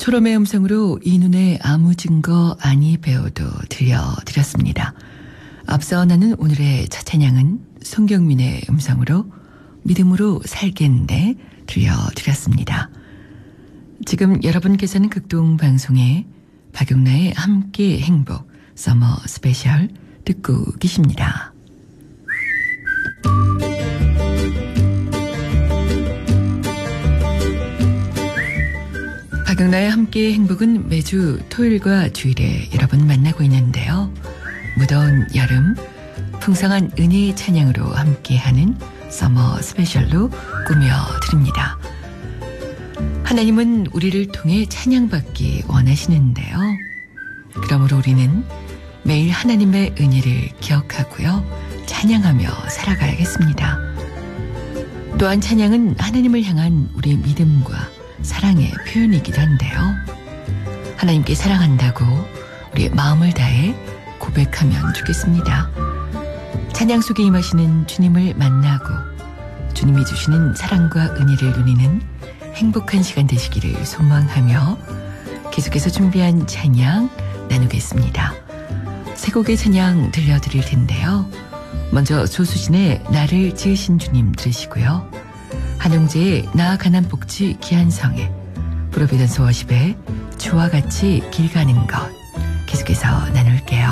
초롬의 음성으로 이 눈에 아무 증거 아니 배워도 들려드렸습니다. 앞서 나는 오늘의 첫 찬양은 송경민의 음성으로 믿음으로 살겠는데 들려드렸습니다. 지금 여러분께서는 극동방송의 박용나의 함께 행복 서머 스페셜 듣고 계십니다. 박용나의 함께 행복은 매주 토요일과 주일에 여러분 만나고 있는데요. 무더운 여름 풍성한 은혜의 찬양으로 함께하는 서머 스페셜로 꾸며드립니다. 하나님은 우리를 통해 찬양받기 원하시는데요. 그러므로 우리는 매일 하나님의 은혜를 기억하고요. 찬양하며 살아가야겠습니다. 또한 찬양은 하나님을 향한 우리의 믿음과 사랑의 표현이기도 한데요. 하나님께 사랑한다고 우리의 마음을 다해 고백하면 좋겠습니다. 찬양 속에 임하시는 주님을 만나고 주님이 주시는 사랑과 은혜를 누리는 행복한 시간 되시기를 소망하며 계속해서 준비한 찬양 나누겠습니다. 세 곡의 찬양 들려드릴 텐데요. 먼저 조수진의 나를 지으신 주님 들으시고요. 한용재의 나아가난 복지 기한성에 프로비던스 워십의 주와 같이 길 가는 것 계속해서 나눌게요.